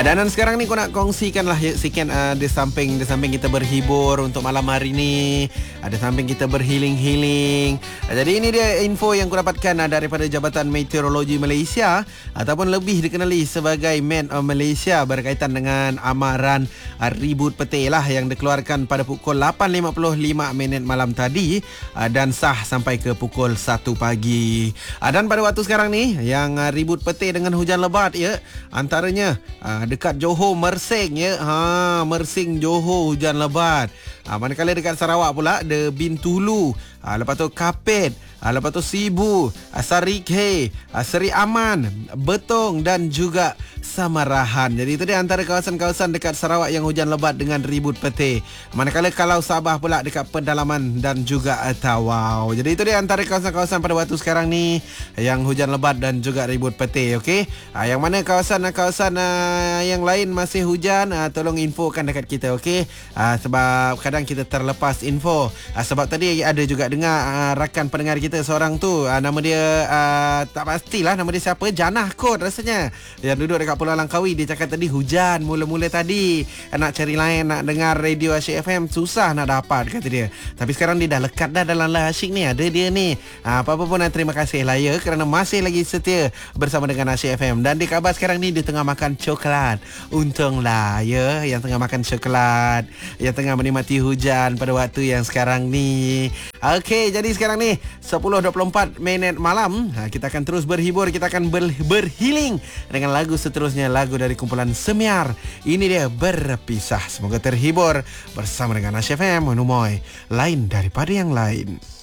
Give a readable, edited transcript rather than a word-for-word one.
Dan sekarang ni aku nak kongsikan lah sikit di samping kita berhibur untuk malam hari ni. Ada samping kita berhealing. Jadi ini dia info yang aku dapatkan daripada Jabatan Meteorologi Malaysia ataupun lebih dikenali sebagai Met Malaysia berkaitan dengan amaran ribut petir lah yang dikeluarkan pada pukul 8.55 malam tadi dan sah sampai ke pukul 1 pagi. Dan pada waktu sekarang ni yang ribut petir dengan hujan lebat ya, antaranya dekat Johor Mersing ya. Mersing Johor hujan lebat. Manakala dekat Sarawak pula ada Bintulu, lepas tu Kapit, lepas tu Sibu, Sarikhe, Seri Aman, Betong dan juga Samarahan. Jadi itu dia antara kawasan-kawasan dekat Sarawak yang hujan lebat dengan ribut petir. Manakala kalau Sabah pula dekat Pedalaman dan juga Tawau. Jadi itu dia antara kawasan-kawasan pada waktu sekarang ni yang hujan lebat dan juga ribut petir. Okey. Yang mana kawasan-kawasan yang lain masih hujan, tolong infokan dekat kita, okey. Sebab kadang kita terlepas info. Sebab tadi ada juga dengar rakan pendengar kita seorang tu, nama dia tak pastilah nama dia siapa, Janah kot rasanya, yang duduk dekat Pulau Langkawi. Dia cakap tadi hujan mula-mula tadi, nak cari lain nak dengar radio Asyik FM susah nak dapat kata dia. Tapi sekarang dia dah lekat dah dalam Asyik ni, ada dia ni. Apa-apa pun terima kasih lah ya kerana masih lagi setia bersama dengan Asyik FM. Dan di kabar sekarang ni dia tengah makan coklat. Untunglah ya yang tengah makan coklat, yang tengah menikmati hujan pada waktu yang sekarang ni. Okey, jadi sekarang ni 10.24 malam, kita akan terus berhibur, kita akan berhealing dengan lagu seterusnya, lagu dari kumpulan Semiar. Ini dia Berpisah. Semoga terhibur bersama dengan Asyik FM, Numoy, lain daripada yang lain.